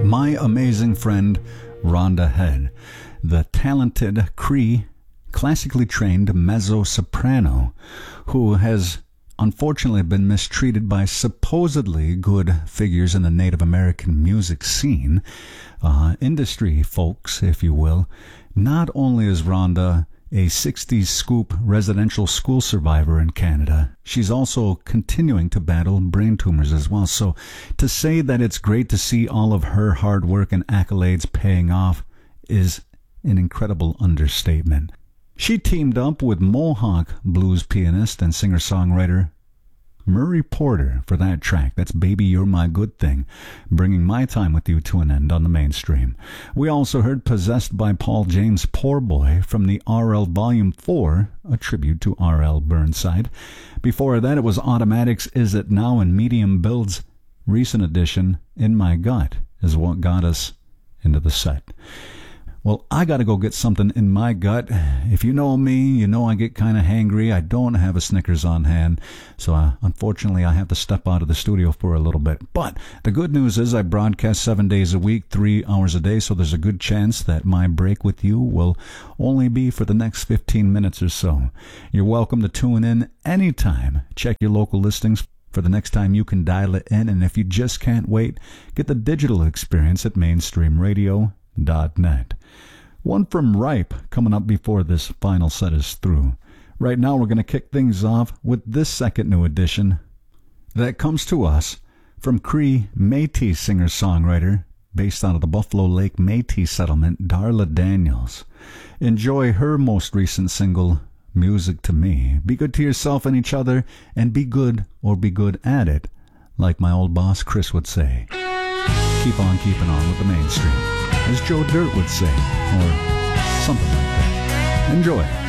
My amazing friend Rhonda Head, the talented Cree, classically trained mezzo-soprano who has unfortunately been mistreated by supposedly good figures in the Native American music scene, industry folks, if you will. Not only is Rhonda a 60s scoop residential school survivor in Canada, she's also continuing to battle brain tumors as well. So to say that it's great to see all of her hard work and accolades paying off is an incredible understatement. She teamed up with Mohawk blues pianist and singer-songwriter Murray Porter for that track. That's Baby You're My Good Thing, bringing my time with you to an end on the mainstream. We also heard Possessed by Paul James Poor Boy from the RL Volume 4, a tribute to R.L. Burnside. Before that, it was Automatic's Is It Now, and Medium Build's recent edition, In My Gut, is what got us into the set. Well, I got to go get something in my gut. If you know me, you know I get kind of hangry. I don't have a Snickers on hand, so unfortunately I have to step out of the studio for a little bit. But the good news is I broadcast 7 days a week, 3 hours a day, so there's a good chance that my break with you will only be for the next 15 minutes or so. You're welcome to tune in anytime. Check your local listings for the next time you can dial it in, and if you just can't wait, get the digital experience at mainstreamradio.net. One from Ripe coming up before this final set is through. Right now we're going to kick things off with this second new edition that comes to us from Cree Métis singer-songwriter based out of the Buffalo Lake Métis settlement, Darla Daniels. Enjoy her most recent single, Music to Me. Be good to yourself and each other, and be good or be good at it, like my old boss Chris would say. Keep on keeping on with the mainstream, as Joe Dirt would say, or something like that. Enjoy.